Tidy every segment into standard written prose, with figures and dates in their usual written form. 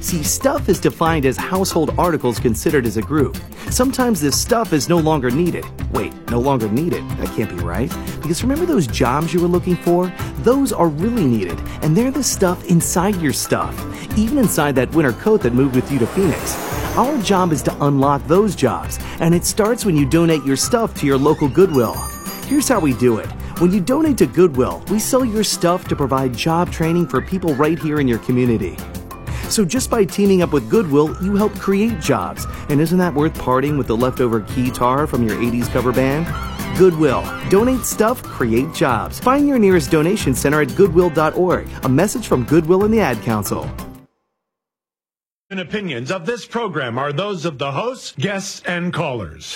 See, stuff is defined as household articles considered as a group. Sometimes this stuff is no longer needed. Wait, no longer needed? That can't be right. Because remember those jobs you were looking for? Those are really needed, and they're the stuff inside your stuff. Even inside that winter coat that moved with you to Phoenix. Our job is to unlock those jobs, and it starts when you donate your stuff to your local Goodwill. Here's how we do it. When you donate to Goodwill, we sell your stuff to provide job training for people right here in your community. So just by teaming up with Goodwill, you help create jobs. And isn't that worth parting with the leftover guitar from your 80s cover band? Goodwill. Donate stuff, create jobs. Find your nearest donation center at goodwill.org. A message from Goodwill and the Ad Council. And opinions of this program are those of the hosts, guests, and callers.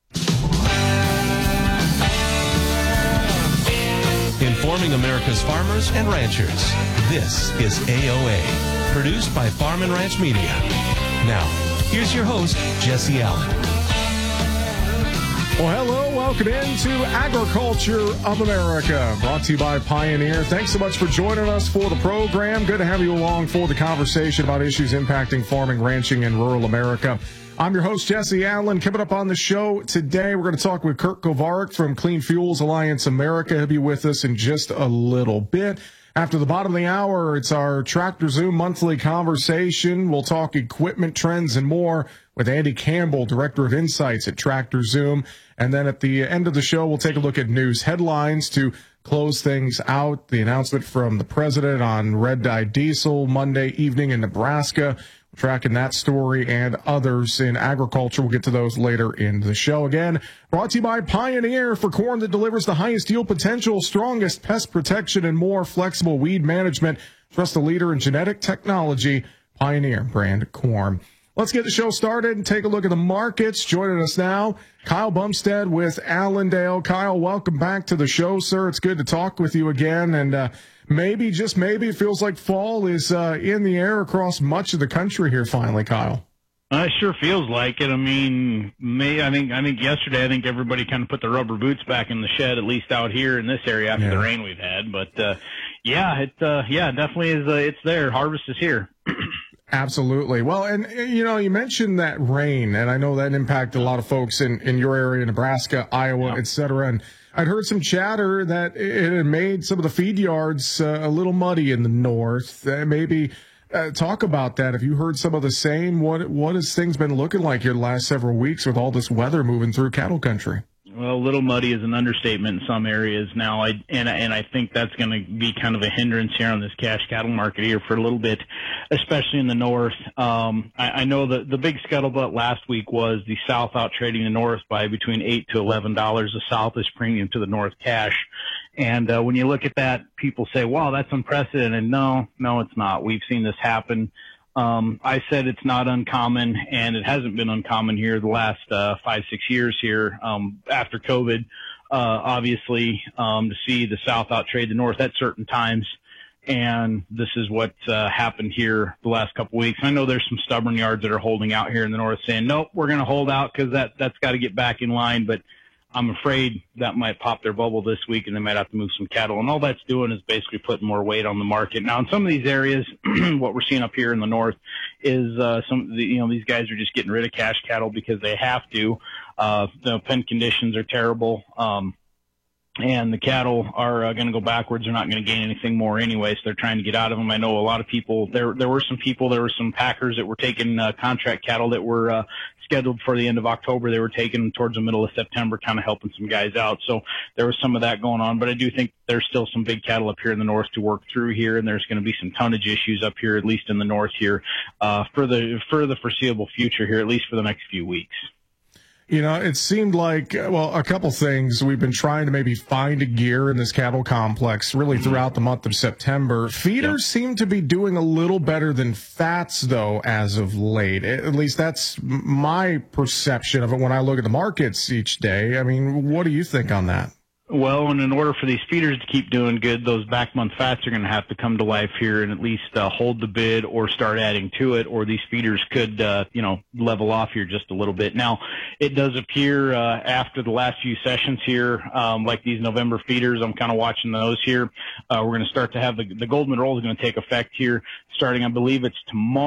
Informing America's farmers and ranchers. This is AOA. Produced by Farm and Ranch Media. Now, here's your host, Jesse Allen. Well, hello. Welcome into Agriculture of America, brought to you by Pioneer. Thanks so much for joining us for the program. Good to have you along for the conversation about issues impacting farming, ranching, and rural America. I'm your host, Jesse Allen. Coming up on the show today, we're going to talk with Kurt Kovarik from Clean Fuels Alliance America. He'll be with us in just a little bit. After the bottom of the hour, it's our Tractor Zoom monthly conversation. We'll talk equipment trends and more with Andy Campbell, Director of Insights at Tractor Zoom. And then at the end of the show, we'll take a look at news headlines to close things out. The announcement from the president on red dye diesel Monday evening in Nebraska. Tracking that story and others in agriculture. We'll get to those later in the show. Again, brought to you by Pioneer for corn that delivers the highest yield potential, strongest pest protection, and more flexible weed management. Trust the leader in genetic technology, Pioneer brand corn. Let's get the show started and take a look at the markets. Joining us now, Kyle Bumstead with Allendale. Kyle, welcome back to the show, sir. It's good to talk with you again. And maybe, just maybe, it feels like fall is in the air across much of the country here finally, Kyle. It sure feels like it. I mean, I think yesterday, everybody kind of put the rubber boots back in the shed, at least out here in this area after the rain we've had. But it definitely is. It's there. Harvest is here. Absolutely. Well, and, you mentioned that rain, and I know that impacted a lot of folks in your area, Nebraska, Iowa, et cetera. And I'd heard some chatter that it had made some of the feed yards a little muddy in the north. Maybe talk about that. Have you heard some of the same? What has things been looking like here the last several weeks with all this weather moving through cattle country? Well, a little muddy is an understatement in some areas now. I think that's going to be kind of a hindrance here on this cash cattle market here for a little bit, especially in the north. I know that the big scuttlebutt last week was the south out trading the north by between $8 to $11. The south is premium to the north cash. And when you look at that, people say, wow, that's unprecedented. No, it's not. We've seen this happen. I said it's not uncommon, and it hasn't been uncommon here the last 5-6 years here after COVID, obviously, to see the South outtrade the North at certain times. And this is what happened here the last couple of weeks. I know there's some stubborn yards that are holding out here in the North saying, nope, we're going to hold out because that's got to get back in line. But I'm afraid that might pop their bubble this week, and they might have to move some cattle. And all that's doing is basically putting more weight on the market. Now, in some of these areas, what we're seeing up here in the north is these guys are just getting rid of cash cattle because they have to. The pen conditions are terrible, and the cattle are going to go backwards. They're not going to gain anything more anyway, so they're trying to get out of them. I know a lot of people. There were some packers that were taking contract cattle that were scheduled for the end of October. They were taken them towards the middle of September, kind of helping some guys out. So there was some of that going on, but I do think there's still some big cattle up here in the north to work through here, and there's going to be some tonnage issues up here, at least in the north here, for the foreseeable future here, at least for the next few weeks. It seemed like, a couple things. We've been trying to maybe find a gear in this cattle complex really throughout the month of September. Feeders seem to be doing a little better than fats, though, as of late. At least that's my perception of it when I look at the markets each day. I mean, what do you think on that? Well, and in order for these feeders to keep doing good, those back month fats are going to have to come to life here and at least hold the bid or start adding to it, or these feeders could, level off here just a little bit. Now, it does appear after the last few sessions here, like these November feeders, I'm kind of watching those here. We're going to start to have the Goldman roll is going to take effect here starting, I believe it's tomorrow.